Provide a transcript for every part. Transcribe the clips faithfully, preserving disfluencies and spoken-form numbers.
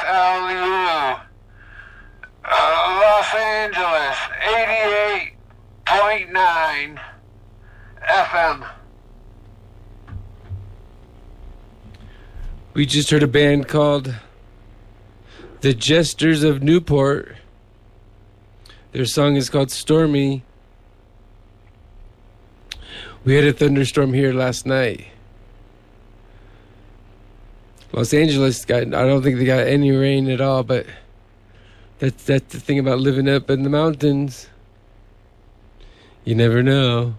L U. Uh, Los Angeles, eighty-eight point nine F M. We just heard a band called The Jesters of Newport. Their song is called Stormy. We had a thunderstorm here last night. Los Angeles got, I don't think they got any rain at all, but that's, that's the thing about living up in the mountains. You never know.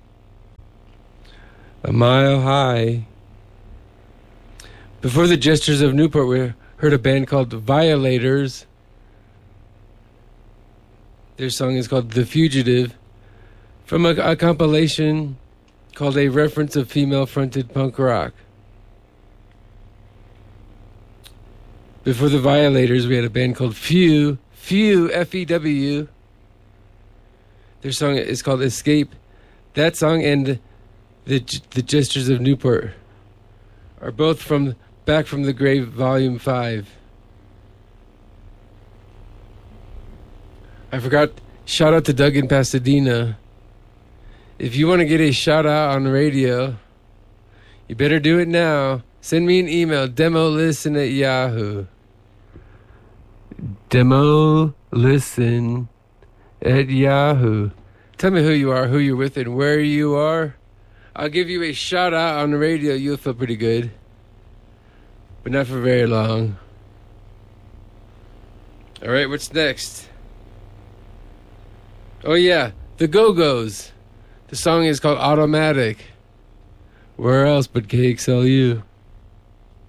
A mile high. Before the Jesters of Newport, we heard a band called Violators. Their song is called The Fugitive, from a, a compilation called A Reference of Female-Fronted Punk Rock. Before the Violators, we had a band called Few, Few, F E W. Their song is called Escape. That song and the the Jesters of Newport are both from Back from the Grave, Volume five. I forgot, shout out to Doug in Pasadena. If you want to get a shout out on the radio, you better do it now. Send me an email, demolisten at Yahoo. Demolisten at Yahoo. Tell me who you are, who you're with, and where you are. I'll give you a shout out on the radio. You'll feel pretty good. But not for very long. All right, what's next? Oh, yeah, the Go-Go's. The song is called Automatic. Where else but K X L U?